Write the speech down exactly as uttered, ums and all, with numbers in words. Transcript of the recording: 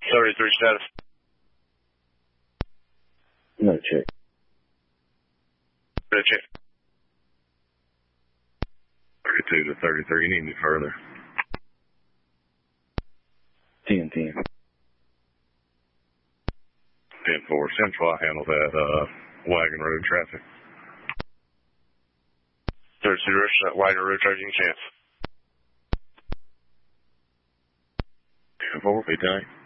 thirty-three status. No check. No check. thirty-two to thirty-three, you need any further? ten ten. ten four, Central, I handle that uh, Wagon Road traffic. thirty-two, rush that Wagon Road charging chance. ten four, be tight.